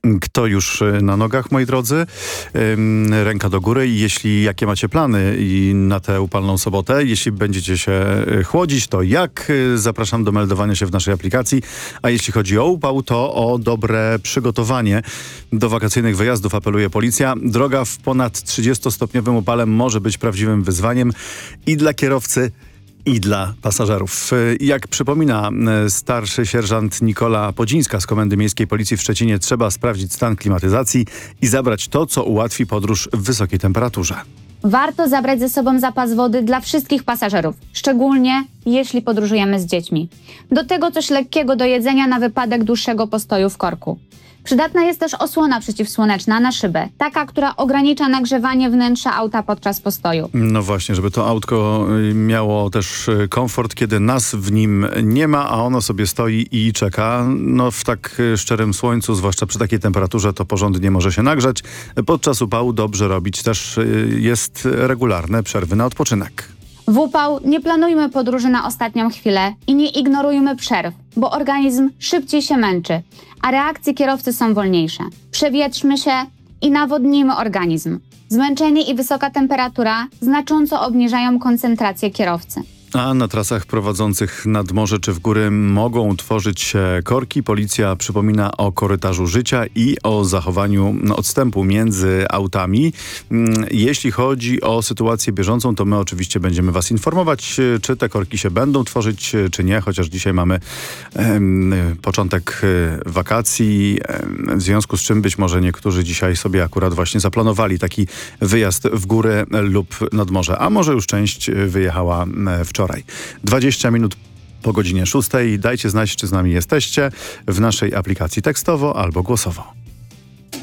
Kto już na nogach, moi drodzy? Ręka do góry. I jakie macie plany na tę upalną sobotę? Jeśli będziecie się chłodzić, to jak? Zapraszam do meldowania się w naszej aplikacji. A jeśli chodzi o upał, to o dobre przygotowanie do wakacyjnych wyjazdów, apeluje policja. Droga w ponad 30-stopniowym upale może być prawdziwym wyzwaniem i dla kierowcy, i dla pasażerów. Jak przypomina starszy sierżant Nikola Podzińska z Komendy Miejskiej Policji w Szczecinie, trzeba sprawdzić stan klimatyzacji i zabrać to, co ułatwi podróż w wysokiej temperaturze. Warto zabrać ze sobą zapas wody dla wszystkich pasażerów, szczególnie jeśli podróżujemy z dziećmi. Do tego coś lekkiego do jedzenia na wypadek dłuższego postoju w korku. Przydatna jest też osłona przeciwsłoneczna na szybę, taka, która ogranicza nagrzewanie wnętrza auta podczas postoju. No właśnie, żeby to autko miało też komfort, kiedy nas w nim nie ma, a ono sobie stoi i czeka. No w tak szczerym słońcu, zwłaszcza przy takiej temperaturze, to porządnie może się nagrzać. Podczas upału dobrze robić też jest regularne przerwy na odpoczynek. W upał nie planujmy podróży na ostatnią chwilę i nie ignorujmy przerw, bo organizm szybciej się męczy, a reakcje kierowcy są wolniejsze. Przewietrzmy się i nawodnijmy organizm. Zmęczenie i wysoka temperatura znacząco obniżają koncentrację kierowcy. A na trasach prowadzących nad morze czy w góry mogą tworzyć się korki. Policja przypomina o korytarzu życia i o zachowaniu odstępu między autami. Jeśli chodzi o sytuację bieżącą, to my oczywiście będziemy Was informować, czy te korki się będą tworzyć, czy nie, chociaż dzisiaj mamy początek wakacji, w związku z czym być może niektórzy dzisiaj sobie akurat właśnie zaplanowali taki wyjazd w górę lub nad morze, a może już część wyjechała wczoraj. 20 minut po godzinie 6. Dajcie znać, czy z nami jesteście w naszej aplikacji tekstowo albo głosowo.